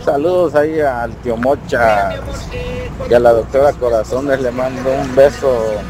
Saludos ahí al tío Mocha y a la doctora Corazones, le mando un beso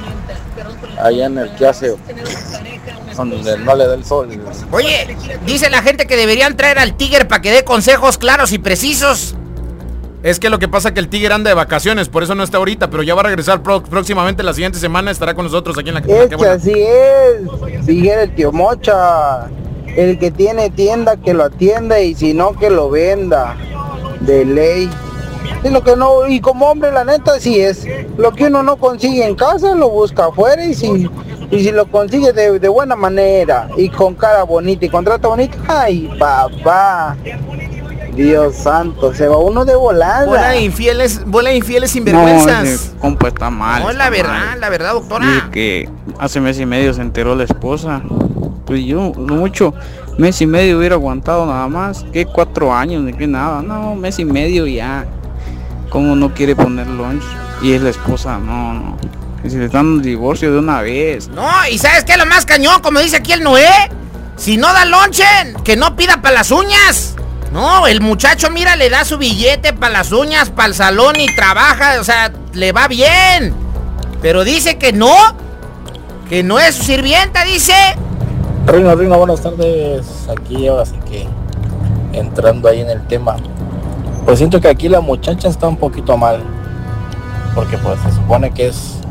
allá en el que hace donde no le da el sol. Oye, dice la gente que deberían traer al Tigre para que dé consejos claros y precisos. Es que lo que pasa es que el Tigre anda de vacaciones, por eso no está ahorita, pero ya va a regresar próximamente, la siguiente semana estará con nosotros aquí en la Es que así es, dijera el tío Mocha, el que tiene tienda que lo atienda y si no que lo venda, de ley. Es lo que no, y como hombre la neta sí es, lo que uno no consigue en casa lo busca afuera y si lo consigue de buena manera y con cara bonita y con trato bonito, ay papá. Dios santo, se va uno de volada. Bola de infieles sinvergüenzas. No, ese compa está mal. No, está la verdad, doctora. Dice que hace mes y medio se enteró la esposa. Pues yo, no mucho, mes y medio hubiera aguantado nada más. ¿Qué 4 años? Ni que nada. No, mes y medio ya. ¿Cómo no quiere poner lunch? Y es la esposa, no. Que si le dan un divorcio de una vez. No, y ¿sabes qué es lo más cañón? Como dice aquí el Noé. Si no da lonche, que no pida para las uñas. No, el muchacho, mira, le da su billete para las uñas, para el salón y trabaja, o sea, le va bien. Pero dice que no es su sirvienta, dice. Rino, buenas tardes. Aquí ahora sí que entrando ahí en el tema. Pues siento que aquí la muchacha está un poquito mal. Porque pues se supone que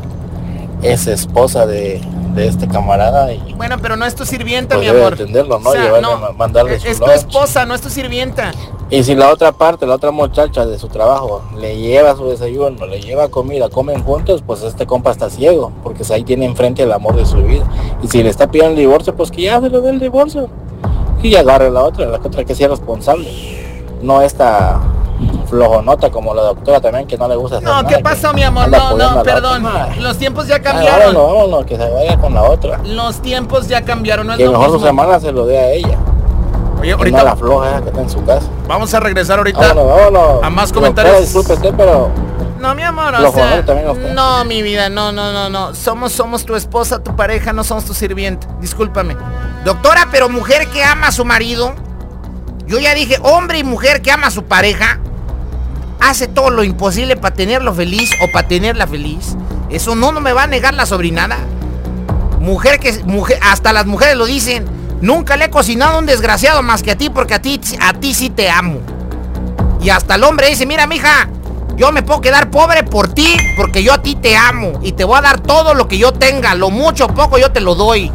es esposa de este camarada y bueno, pero no es tu sirvienta, pues mi amor. Atenderlo, ¿no? O sea, mandarle su es tu lunch. esposa, no es tu sirvienta. Y si la otra muchacha de su trabajo le lleva su desayuno, le lleva comida, comen juntos, pues este compa está ciego, porque ahí tiene enfrente el amor de su vida. Y si le está pidiendo el divorcio, pues que ya se lo dé el divorcio. Y ya agarre la otra que sea responsable. No esta flojonota como la doctora también, que no le gusta hacer nada. No, ¿qué pasó, mi amor? No, perdón. Los tiempos ya cambiaron. Vámonos, que se vaya con la otra. Los tiempos ya cambiaron, no es que lo mejor mismo. su semana se lo dé a ella. Oye, que ahorita no la floja esa que está en su casa. Vamos a regresar ahorita. Vámonos. A más comentarios. Disculpe usted, pero no, mi amor, o sea, no, mi vida, no. Somos tu esposa, tu pareja, no somos tu sirviente. Discúlpame. Doctora, pero mujer que ama a su marido, yo ya dije, hombre y mujer que ama a su pareja, hace todo lo imposible para tenerlo feliz o para tenerla feliz. Eso no me va a negar la sobrinada. Mujer, hasta las mujeres lo dicen. Nunca le he cocinado a un desgraciado más que a ti, porque a ti sí te amo. Y hasta el hombre dice, mira, mija, yo me puedo quedar pobre por ti, porque yo a ti te amo. Y te voy a dar todo lo que yo tenga, lo mucho o poco yo te lo doy.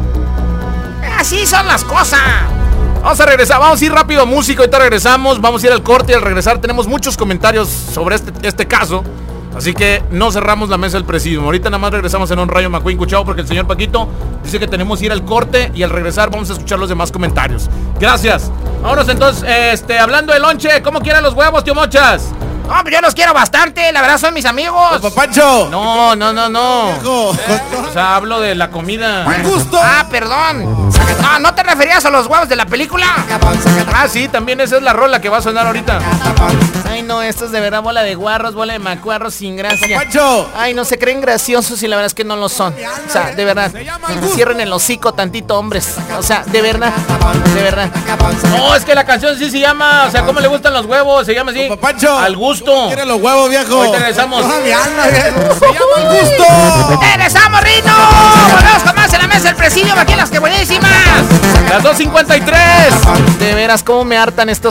Así son las cosas. Vamos a regresar, vamos a ir rápido a música, ahorita regresamos, vamos a ir al corte y al regresar tenemos muchos comentarios sobre este caso. Así que no cerramos la mesa del presidium. Ahorita nada más regresamos en un Rayo McQueen Cuchao, porque el señor Paquito dice que tenemos que ir al corte y al regresar vamos a escuchar los demás comentarios. Gracias. Vámonos entonces, hablando de lonche, ¿cómo quieren los huevos, tío Mochas? No, pero yo los quiero bastante, la verdad son mis amigos. ¡Papancho! No. Viejo. O sea, hablo de la comida. ¡Gusto! Ah, perdón. ¿No te referías a los huevos de la película? Ah, sí, también esa es la rola que va a sonar ahorita. Ay, no, esto es de verdad bola de guarros, bola de macuarros sin gracia. ¡Papancho! Ay, no, se creen graciosos y la verdad es que no lo son. O sea, de verdad. Cierren el hocico tantito, hombres. O sea, de verdad. No, es que la canción sí se llama, o sea, ¿cómo le gustan los huevos? Se llama así. ¡Papancho! Al gusto. ¿Quiere los huevos, viejo? Ahorita regresamos. ¡Mi alma, viejo! ¡Se llama Al gusto! ¡Regresamos, Rino! Volvemos con más en la mesa del presidio, aquí en las que buenísimas. Las 2:53. De veras, cómo me hartan estos